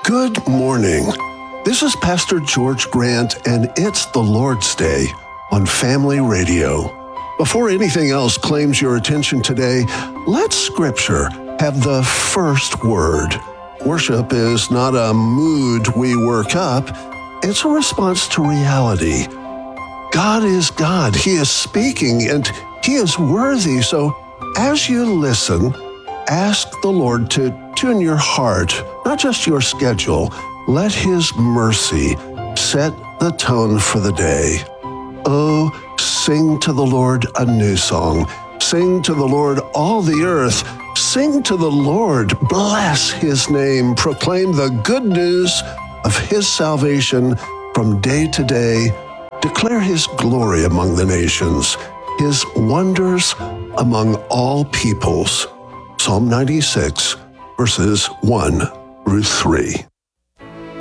Good morning. This is Pastor George Grant, and it's the Lord's Day on Family Radio. Before anything else claims your attention today, let Scripture have the first word. Worship is not a mood we work up, it's a response to reality. God is God. He is speaking, and He is worthy. So as you listen, ask the Lord to tune your heart, not just your schedule. Let His mercy set the tone for the day. Oh, sing to the Lord a new song. Sing to the Lord all the earth. Sing to the Lord. Bless His name. Proclaim the good news of His salvation from day to day. Declare His glory among the nations, His wonders among all peoples. Psalm 96, verses 1 through 3.